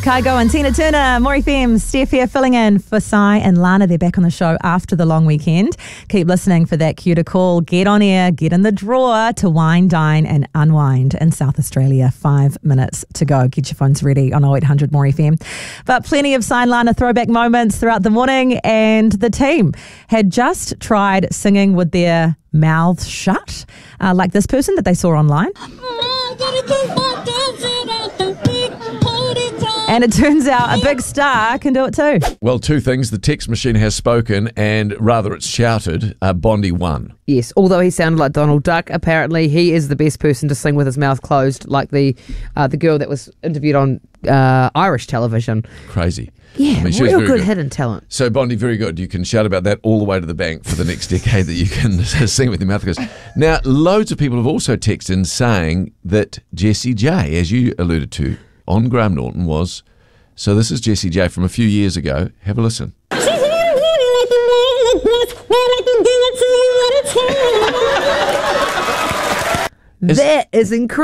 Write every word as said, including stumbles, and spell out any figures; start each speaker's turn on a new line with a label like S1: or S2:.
S1: Kygo and Tina Turner, More F M, Steph here filling in for Sai and Lana. They're back on the show after the long weekend. Keep listening for that cue to call. Get on air, get in the drawer to wine, dine and unwind in South Australia. Five minutes to go. Get your phones ready on oh eight hundred More F M. But plenty of Sai and Lana throwback moments throughout the morning, and the team had just tried singing with their mouths shut, uh, like this person that they saw online. And it turns out a big star can do it too.
S2: Well, two things. The text machine has spoken, and rather it's shouted, uh, Bondi won.
S3: Yes, although he sounded like Donald Duck, apparently he is the best person to sing with his mouth closed, like the uh, the girl that was interviewed on uh, Irish television.
S2: Crazy.
S3: Yeah,
S2: I mean, she was
S3: real
S2: very
S3: good,
S2: good
S3: hidden talent.
S2: So, Bondi, very good. You can shout about that all the way to the bank for the next decade that you can sing with your mouth closed. Now, loads of people have also texted in saying that Jessie J, as you alluded to, on Graham Norton was, so this is Jessie J from a few years ago. Have a listen.
S3: That is incredible.